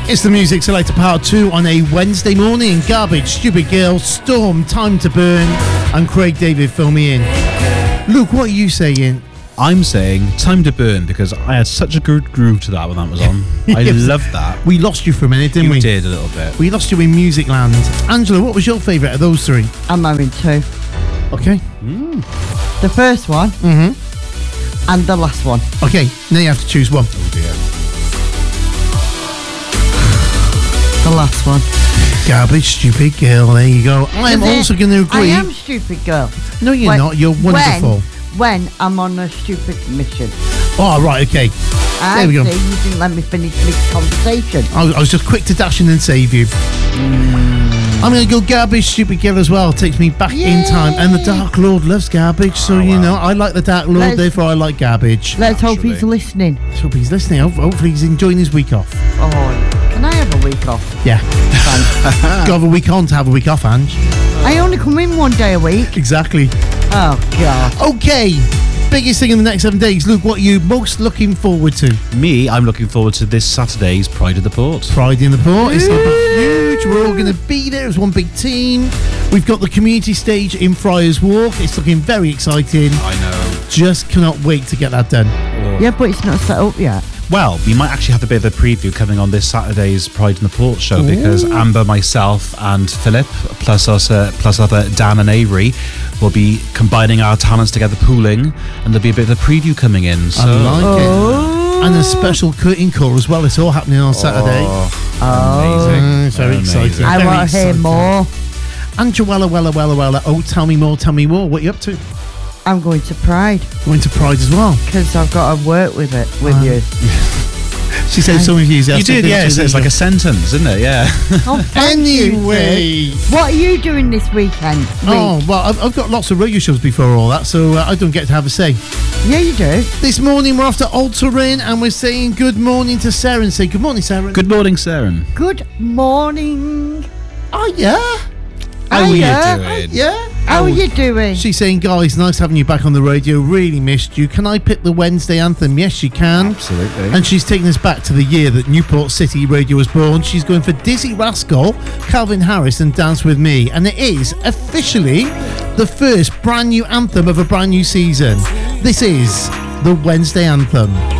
It's the Music Selector Part 2 on a Wednesday morning. Garbage, Stupid Girl, Storm, Time to Burn, and Craig David fill me in. Luke, what are you saying? I'm saying Time to Burn because I had such a good groove to that when that was on. I loved that. We lost you for a minute, didn't we? You did a little bit. We lost you in Music Land. Angela, what was your favourite of those three? I'm having two. Okay. The first one and the last one. Okay, now you have to choose one. Oh dear. The last one. Garbage, Stupid Girl, there you go. I'm also going to agree. I am stupid girl. No, you're not. You're wonderful. When I'm on a stupid mission. Oh, right, okay. There we go. See, you didn't let me finish this conversation. I was just quick to dash in and save you. I'm going to go Garbage, Stupid Girl as well. Takes me back in time. And the Dark Lord loves Garbage, so you know, I like the Dark Lord, therefore I like Garbage. Let's hope he's listening. Let's hope he's listening. Hopefully he's enjoying his week off. Oh, can I have a week off? Yeah. Got to have a week on to have a week off, Ange. I only come in one day a week. Exactly. Oh, God. Okay. Biggest thing in the next 7 days. Luke, what are you most looking forward to? Me, I'm looking forward to this Saturday's Pride of the Port. Pride in the Port. It's going to be huge. We're all going to be there as one big team. We've got the community stage in Friars Walk. It's looking very exciting. I know. Just cannot wait to get that done. Yeah, but it's not set up yet. Well, we might actually have a bit of a preview coming on this Saturday's Pride in the Port show because Amber, myself and Philip, plus other Dan and Avery, will be combining our talents together, pooling, and there'll be a bit of a preview coming in. So. I like it. And a special curtain call as well. It's all happening on Saturday. Amazing. It's very exciting. I want to hear more. And Joella, oh, tell me more. What are you up to? I'm going to Pride. Going to Pride as well? Because I've got to work with you. She said some of you... You did, yeah. It's like a sentence, isn't it? Yeah. Oh, anyway. What are you doing this weekend? Oh, well, I've got lots of radio shows before all that, so I don't get to have a say. Yeah, you do. This morning we're off to Altering and we're saying good morning to Saren. Say good morning, Saren. Good morning, Saren. Good morning. Oh, yeah? How are you doing? Yeah? How are you doing? She's saying, guys, nice having you back on the radio. Really missed you. Can I pick the Wednesday anthem? Yes, you can. Absolutely. And she's taking us back to the year that Newport City Radio was born. She's going for Dizzy Rascal, Calvin Harris, and Dance With Me. And it is officially the first brand new anthem of a brand new season. This is the Wednesday anthem.